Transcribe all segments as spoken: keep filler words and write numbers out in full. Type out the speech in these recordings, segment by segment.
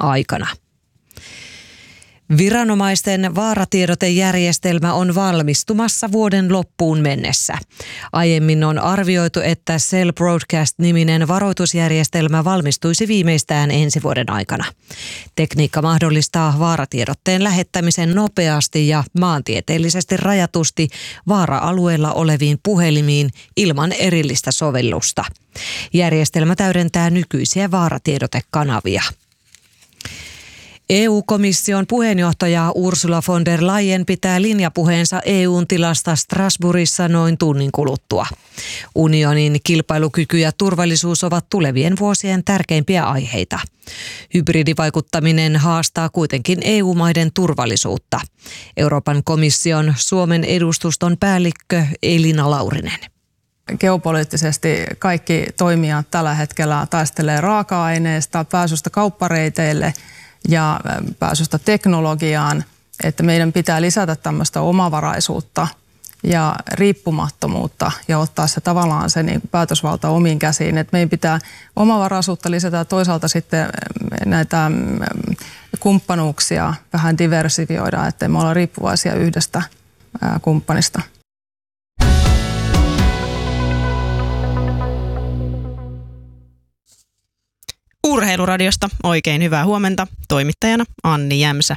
aikana. Viranomaisten vaaratiedotejärjestelmä on valmistumassa vuoden loppuun mennessä. Aiemmin on arvioitu, että Cell Broadcast-niminen varoitusjärjestelmä valmistuisi viimeistään ensi vuoden aikana. Tekniikka mahdollistaa vaaratiedotteen lähettämisen nopeasti ja maantieteellisesti rajatusti vaara-alueella oleviin puhelimiin ilman erillistä sovellusta. Järjestelmä täydentää nykyisiä vaaratiedotekanavia. E U-komission puheenjohtaja Ursula von der Leyen pitää linjapuheensa E U:n tilasta Strasbourgissa noin tunnin kuluttua. Unionin kilpailukyky ja turvallisuus ovat tulevien vuosien tärkeimpiä aiheita. Hybridivaikuttaminen haastaa kuitenkin E U-maiden turvallisuutta. Euroopan komission Suomen edustuston päällikkö Elina Laurinen. Geopoliittisesti kaikki toimijat tällä hetkellä taistelee raaka-aineesta, pääsystä kauppareiteille ja pääsystä teknologiaan, että meidän pitää lisätä tämmöistä omavaraisuutta ja riippumattomuutta ja ottaa se tavallaan se niin päätösvalta omiin käsiin. Että meidän pitää omavaraisuutta lisätä ja toisaalta sitten näitä kumppanuuksia vähän diversifioida, ettei me olla riippuvaisia yhdestä kumppanista. Urheiluradiosta oikein hyvää huomenta. Toimittajana Anni Jämsä.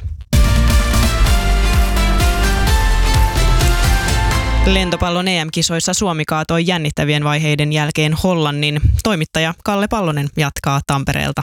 Lentopallon E M-kisoissa Suomi kaatoi jännittävien vaiheiden jälkeen Hollannin. Toimittaja Kalle Pallonen jatkaa Tampereelta.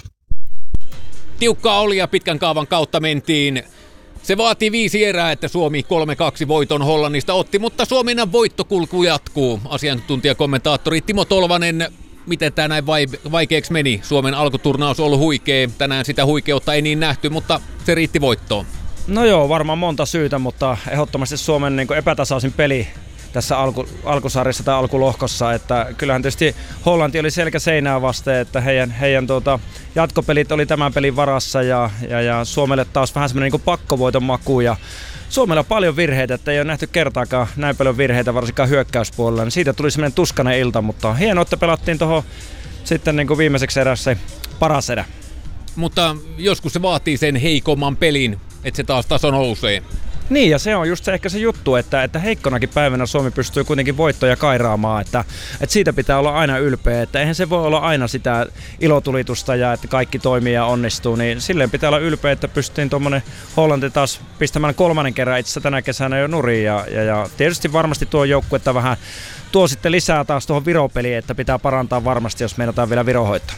Tiukkaa oli ja pitkän kaavan kautta mentiin. Se vaatii viisi erää, että Suomi kolme kaksi voiton Hollannista otti, mutta Suomen voittokulku jatkuu. Asiantuntijakommentaattori Timo Tolvanen, miten tämä näin vaikeaksi meni? Suomen alkuturnaus on ollut huikea. Tänään sitä huikeutta ei niin nähty, mutta se riitti voittoon. No joo, varmaan monta syytä, mutta ehdottomasti Suomen niin kuin epätasaisin peli tässä alku, alkusarjassa tai alkulohkossa. Että kyllähän tietysti Hollanti oli selkä seinää vasten, että heidän, heidän tuota, jatkopelit oli tämän pelin varassa ja, ja, ja Suomelle taas vähän semmoinen niin kuin pakkovoiton maku. Ja Suomella paljon virheitä, että ei ole nähty kertaakaan näin paljon virheitä, varsinkaan hyökkäyspuolella. Niin siitä tuli semmoinen tuskainen ilta, mutta hienoa, että pelattiin tuohon sitten niin kuin viimeiseksi erässä paras erä. Mutta joskus se vaatii sen heikomman pelin, että se taas taso nousee. Niin, ja se on just se, ehkä se juttu, että, että heikkonakin päivänä Suomi pystyy kuitenkin voittoja kairaamaan, että, että siitä pitää olla aina ylpeä, että eihän se voi olla aina sitä ilotulitusta ja että kaikki toimii ja onnistuu, niin silleen pitää olla ylpeä, että pystyttiin tuommoinen Hollanti taas pistämään kolmannen kerran itse tänä kesänä jo nurin ja, ja, ja tietysti varmasti tuo joukkuetta vähän tuo sitten lisää taas tuohon Viro-peliin, että pitää parantaa varmasti, jos meinataan vielä Viro hoitaa.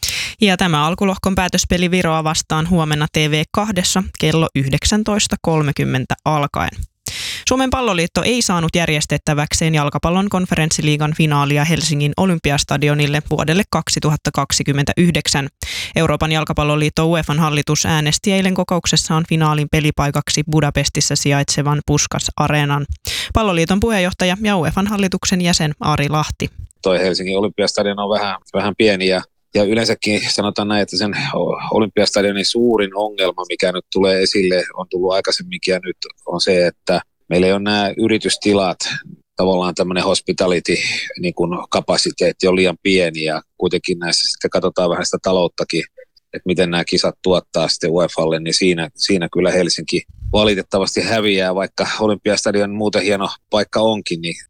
Ja tämä alkulohkon päätöspeli Viroa vastaan huomenna T V kaksi kello yhdeksäntoista kolmekymmentä alkaen. Suomen palloliitto ei saanut järjestettäväkseen jalkapallon konferenssiliigan finaalia Helsingin Olympiastadionille vuodelle kaksituhattakaksikymmentäyhdeksän. Euroopan jalkapalloliitto UEFAn hallitus äänesti eilen kokouksessaan finaalin pelipaikaksi Budapestissa sijaitsevan Puskás-areenan. Palloliiton puheenjohtaja ja UEFAn hallituksen jäsen Ari Lahti. Toi Helsingin Olympiastadion on vähän, vähän pieni ja Ja yleensäkin sanotaan näin, että sen Olympiastadionin suurin ongelma, mikä nyt tulee esille, on tullut aikaisemminkin ja nyt on se, että meillä ei ole nämä yritystilat, tavallaan tämmöinen hospitality niin kuin kapasiteetti on liian pieni ja kuitenkin näissä sitten katsotaan vähän sitä talouttakin, että miten nämä kisat tuottaa sitten UEFAlle, niin siinä, siinä kyllä Helsinki valitettavasti häviää, vaikka Olympiastadion muuten hieno paikka onkin, niin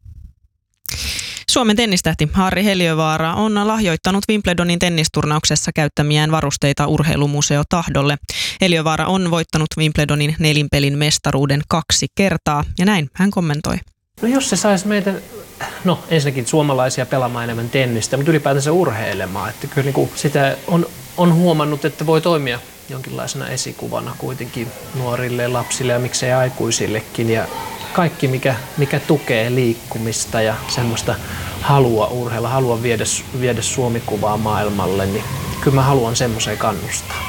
Suomen tennistähti Harri Heliövaara on lahjoittanut Wimbledonin tennisturnauksessa käyttämiään varusteita urheilumuseo Tahdolle. Heliövaara on voittanut Wimbledonin nelinpelin mestaruuden kaksi kertaa ja näin hän kommentoi. No jos se saisi meitä, no ensinnäkin suomalaisia pelaamaan enemmän tennistä, mutta ylipäätänsä urheilemaan. Että kyllä niin kuin sitä on, on huomannut, että voi toimia jonkinlaisena esikuvana kuitenkin nuorille, lapsille ja miksei aikuisillekin. Ja kaikki, mikä, mikä tukee liikkumista ja semmoista halua urheilla, halua viedä, viedä Suomi-kuvaa maailmalle, niin kyllä mä haluan semmoiseen kannustaa.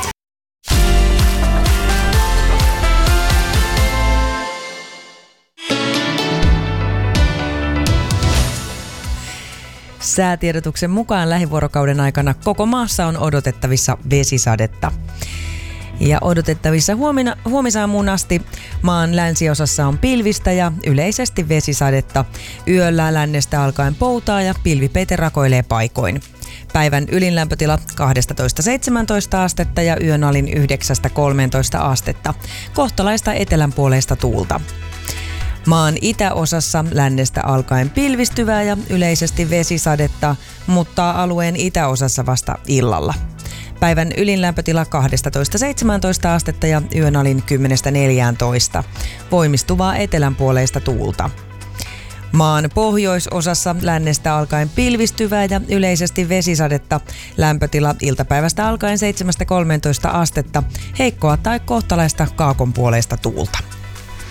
Säätiedotuksen mukaan lähivuorokauden aikana koko maassa on odotettavissa vesisadetta. Ja odotettavissa huomina, huomisaamuun asti maan länsiosassa on pilvistä ja yleisesti vesisadetta. Yöllä lännestä alkaen poutaa ja pilvipeite rakoilee paikoin. Päivän ylin lämpötila kaksitoista seitsemäntoista astetta ja yön alin yhdeksästä kolmeentoista astetta. Kohtalaista etelänpuoleista tuulta. Maan itäosassa lännestä alkaen pilvistyvää ja yleisesti vesisadetta, mutta alueen itäosassa vasta illalla. Päivän ylin lämpötila kaksitoista seitsemäntoista astetta ja yön alin kymmenestä neljääntoista. Voimistuvaa etelänpuoleista tuulta. Maan pohjoisosassa lännestä alkaen pilvistyvää ja yleisesti vesisadetta. Lämpötila iltapäivästä alkaen seitsemästä kolmeentoista astetta. Heikkoa tai kohtalaista kaakonpuoleista tuulta.